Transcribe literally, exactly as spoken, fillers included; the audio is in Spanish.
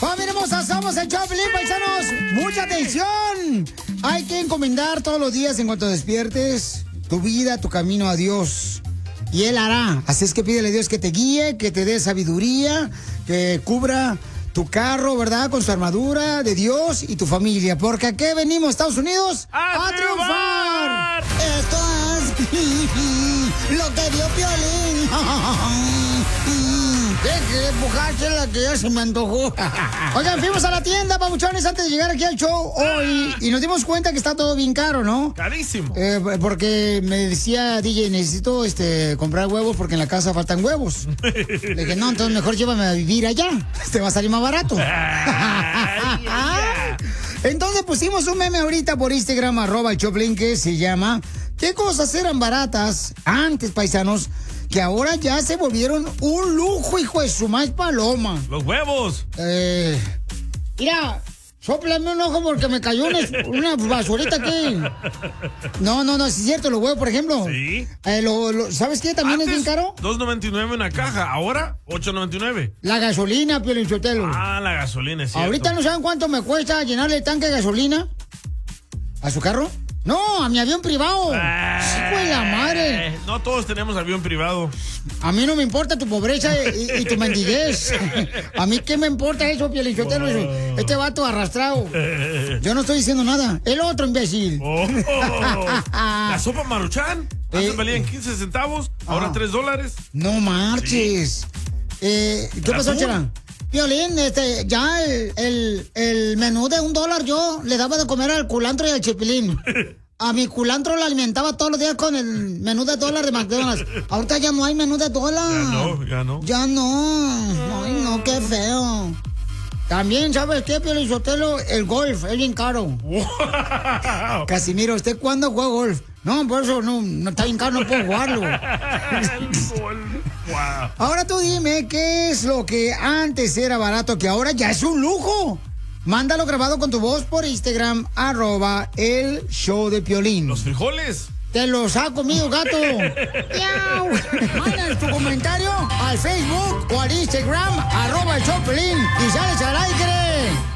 ¡Familia hermosa! ¡Somos el Choplin, paisanos! ¡Mucha atención! Hay que encomendar todos los días en cuanto despiertes tu vida, tu camino a Dios. Y Él hará. Así es que pídele a Dios que te guíe, que te dé sabiduría, que cubra tu carro, ¿verdad? Con su armadura de Dios y tu familia. Porque aquí venimos, Estados Unidos, ¡a, a triunfar! Esto es lo que dio Piolín. Deje de empujársela que ya se me antojó. Oigan, fuimos a la tienda, papuchones, antes de llegar aquí al show hoy. Y nos dimos cuenta que está todo bien caro, ¿no? Carísimo. Eh, porque me decía D J, necesito este, comprar huevos porque en la casa faltan huevos. Le dije, no, entonces mejor llévame a vivir allá. Te va a salir más barato. Ay, ay. Entonces pusimos un meme ahorita por Instagram, arroba el Choplin, que se llama ¿qué cosas eran baratas antes, paisanos, que ahora ya se volvieron un lujo, hijo de su más paloma? Los huevos. Eh, mira, sóplame un ojo porque me cayó una, una basurita aquí. No, no, no, es cierto, los huevos, por ejemplo. Sí. Eh, lo, lo, ¿Sabes qué? También Antes, es bien caro. dos noventa y nueve una caja, ahora ocho noventa y nueve. La gasolina, Piolín Sotelo. Ah, la gasolina, es cierto. Ahorita no saben cuánto me cuesta llenarle el tanque de gasolina a su carro. No, a mi avión privado. ¡Hijo de la madre! No todos tenemos avión privado. A mí no me importa tu pobreza y, y tu mendiguez. A mí qué me importa eso, Pielichotelo. Wow. Este vato arrastrado. Yo no estoy diciendo nada. El otro imbécil. Oh, oh. La sopa Maruchan. Antes eh, valía en quince centavos, ahora ah, tres dólares. No marches. Sí. Eh, ¿Qué pasó, Chela? Piolín, este, ya el, el, el menú de un dólar yo le daba de comer al culantro y al chipilín. A mi culantro lo alimentaba todos los días con el menú de dólar de McDonald's. Ahorita ya no hay menú de dólar. Ya no, ya no. Ya no. Ay, no, qué feo. También, ¿sabes qué, Piolín Sotelo? El golf es bien caro. Wow. Casimiro, ¿usted cuándo juega golf? No, por eso no, no está bien caro, no puedo jugarlo. Wow. Ahora tú dime, ¿qué es lo que antes era barato que ahora ya es un lujo? Mándalo grabado con tu voz por Instagram, arroba el show de Piolín. Los frijoles. Te los ha comido, gato. Manda tu comentario al Facebook o al Instagram, arroba el show de Piolín, y sales al aire.